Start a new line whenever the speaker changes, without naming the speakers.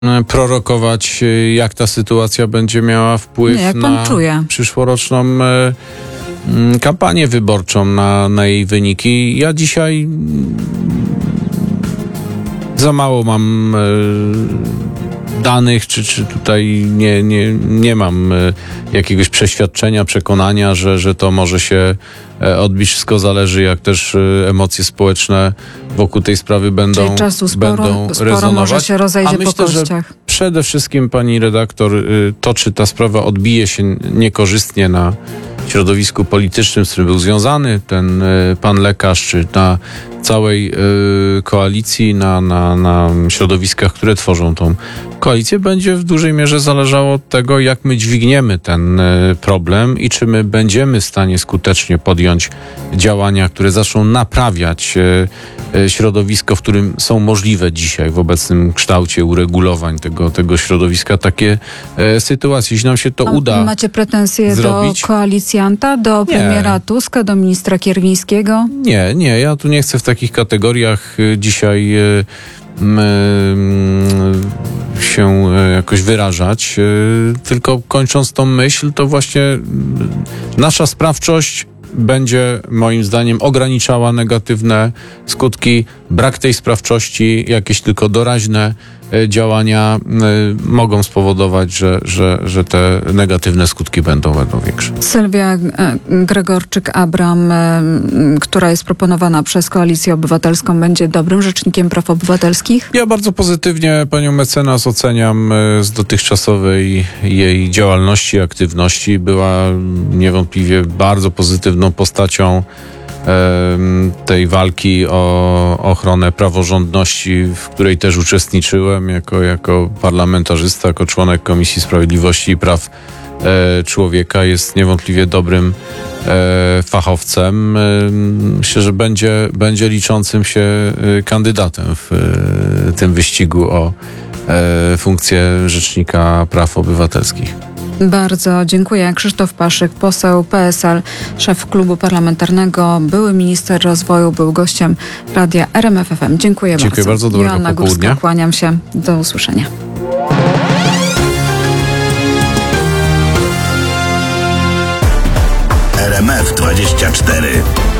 prorokować, jak ta sytuacja będzie miała wpływ na przyszłoroczną kampanię wyborczą, na jej wyniki. Ja dzisiaj za mało mam danych, czy tutaj nie mam jakiegoś przekonania, że to może się odbić. Wszystko zależy, jak też emocje społeczne wokół tej sprawy będą rezonować.
Może się rozejdzie po kościach.
Że przede wszystkim, pani redaktor, to, czy ta sprawa odbije się niekorzystnie na środowisku politycznym, z którym był związany ten pan lekarz, czy na całej koalicji, na środowiskach, które tworzą tą koalicję, będzie w dużej mierze zależało od tego, jak my dźwigniemy ten problem i czy my będziemy w stanie skutecznie podjąć działania, które zaczną naprawiać środowisko, w którym są możliwe dzisiaj w obecnym kształcie uregulowań tego środowiska takie sytuacje. Jeśli nam się to uda
Macie pretensje
zrobić,
do koalicjanta, do premiera Tuska, do ministra Kierwińskiego?
Nie, ja tu nie chcę w takich kategoriach dzisiaj się jakoś wyrażać, tylko kończąc tą myśl, to właśnie nasza sprawczość będzie moim zdaniem ograniczała negatywne skutki. Brak tej sprawczości, jakieś tylko doraźne działania mogą spowodować, że te negatywne skutki będą większe.
Sylwia Gregorczyk-Abram, która jest proponowana przez Koalicję Obywatelską, będzie dobrym rzecznikiem praw obywatelskich?
Ja bardzo pozytywnie panią mecenas oceniam z dotychczasowej jej działalności, aktywności. Była niewątpliwie bardzo pozytywną postacią tej walki o ochronę praworządności, w której też uczestniczyłem jako parlamentarzysta, jako członek Komisji Sprawiedliwości i Praw Człowieka. Jest niewątpliwie dobrym fachowcem. Myślę, że będzie liczącym się kandydatem w tym wyścigu o funkcję Rzecznika Praw Obywatelskich.
Bardzo dziękuję. Krzysztof Paszyk, poseł PSL, szef klubu parlamentarnego, były minister rozwoju, był gościem radia RMF FM. Dziękuję bardzo.
Dziękuję bardzo. Dobrego
Joanna
popołudnia.
Górska, kłaniam się. Do usłyszenia.
RMF 24.